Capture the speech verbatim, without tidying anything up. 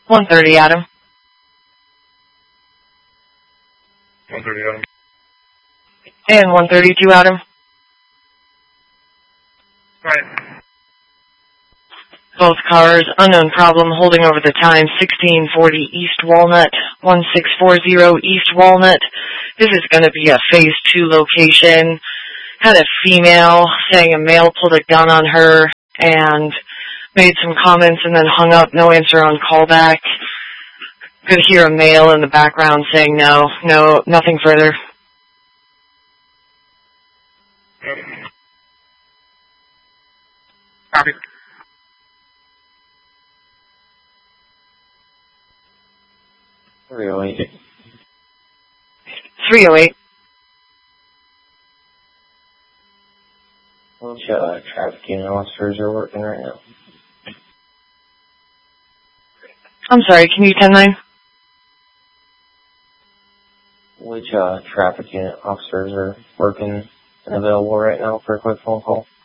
one thirty, Adam. one thirty, Adam. And one thirty-two, Adam. Right. Both cars, unknown problem, holding over the time, sixteen forty East Walnut, one six four zero East Walnut. This is going to be a phase two location. Had a female saying a male pulled a gun on her and made some comments and then hung up, no answer on callback. Could hear a male in the background saying no, no, nothing further. Yep. Copy. three oh eight. three oh eight. Which uh, traffic unit officers are working right now? I'm sorry, can you ten nine? Which uh, traffic unit officers are working and available right now for a quick phone call?